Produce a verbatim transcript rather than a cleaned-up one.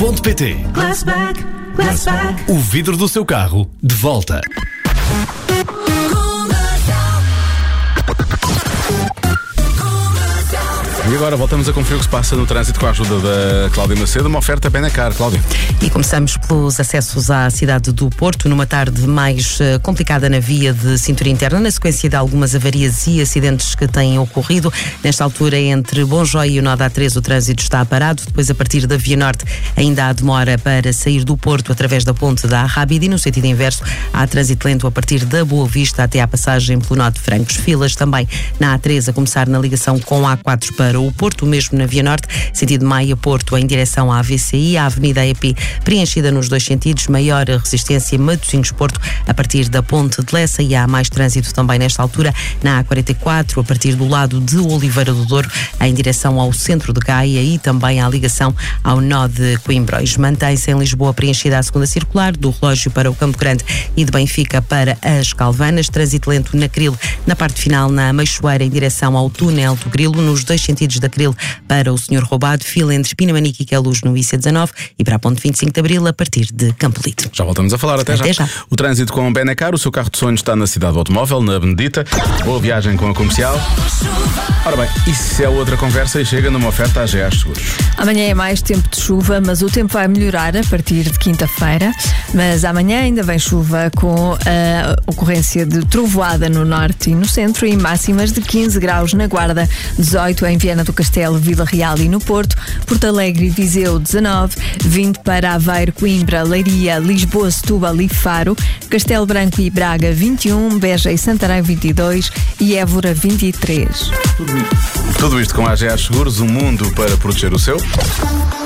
ponto pt. Glassback, Glassback. O vidro do seu carro de volta. E agora voltamos a conferir o que se passa no trânsito com a ajuda da Cláudia Macedo, uma oferta Benacar. Cláudia. E começamos pelos acessos à cidade do Porto, numa tarde mais uh, complicada na via de cintura interna, na sequência de algumas avarias e acidentes que têm ocorrido. Nesta altura, entre Bom Joia e o nó da A três, o trânsito está parado. Depois, a partir da Via Norte, ainda há demora para sair do Porto através da ponte da Arrábida, e no sentido inverso, há trânsito lento a partir da Boa Vista até à passagem pelo nó de Francos. Filas também na A três, a começar na ligação com a A quatro para o Porto, mesmo na Via Norte, sentido Maia-Porto, em direção à A V C I, a Avenida E P preenchida nos dois sentidos, maior resistência Matosinhos-Porto, a partir da Ponte de Lessa, e há mais trânsito também nesta altura na A quarenta e quatro, a partir do lado de Oliveira do Douro, em direção ao centro de Gaia, e também à ligação ao nó de Coimbrões. Mantém-se em Lisboa preenchida a segunda circular, do Relógio para o Campo Grande e de Benfica para as Calvanas. Trânsito lento na Cril, na parte final na Meixoeira, em direção ao túnel do Grilo, nos dois sentidos da Cril para o Senhor Roubado, fila entre Pinamanique e Queluz no I C dezanove, e para a ponte vinte e cinco de Abril a partir de Campolito. Já voltamos a falar, até, até já. já. O trânsito com o Benacar, o seu carro de sonhos está na cidade do automóvel, na Benedita. Boa viagem com a comercial. Ora bem, isso é outra conversa e chega numa oferta à G A Seguros. Amanhã é mais tempo de chuva, mas o tempo vai melhorar a partir de quinta-feira. Mas amanhã ainda vem chuva, com a ocorrência de trovoada no norte e no centro, e máximas de quinze graus na Guarda, dezoito em Viana do Castelo, Vila Real e no Porto, Porto Alegre e Viseu dezanove, vinte para Aveiro, Coimbra, Leiria, Lisboa, Setúbal e Faro, Castelo Branco e Braga vinte e um, Beja e Santarém vinte e dois e Évora vinte e três. Tudo isto com a A G A Seguros, um mundo para proteger o seu.